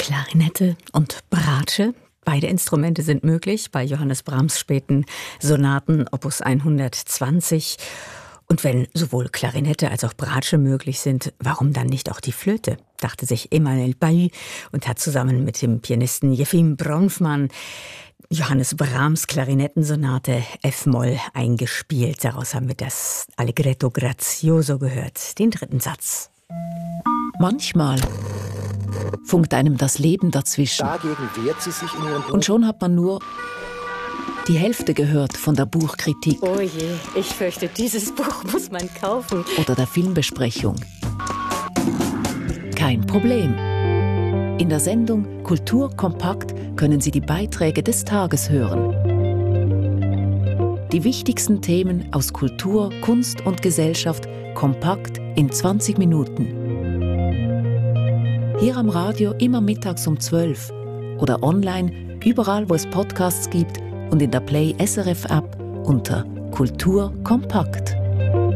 Klarinette und Bratsche. Beide Instrumente sind möglich bei Johannes Brahms' späten Sonaten Opus 120. Und wenn sowohl Klarinette als auch Bratsche möglich sind, warum dann nicht auch die Flöte, dachte sich Emmanuel Pahud und hat zusammen mit dem Pianisten Jefim Bronfman Johannes Brahms Klarinettensonate F-Moll eingespielt. Daraus haben wir das Allegretto Grazioso gehört, den dritten Satz. Manchmal funkt einem das Leben dazwischen. Dagegen wehrt sie sich in ihrem Buch. Und schon hat man nur die Hälfte gehört von der Buchkritik. Oh je, ich fürchte, dieses Buch muss man kaufen. Oder der Filmbesprechung. Kein Problem. In der Sendung Kultur kompakt können Sie die Beiträge des Tages hören. Die wichtigsten Themen aus Kultur, Kunst und Gesellschaft kompakt in 20 Minuten. Hier am Radio immer mittags um 12 oder online, überall wo es Podcasts gibt und in der Play SRF App unter Kultur kompakt.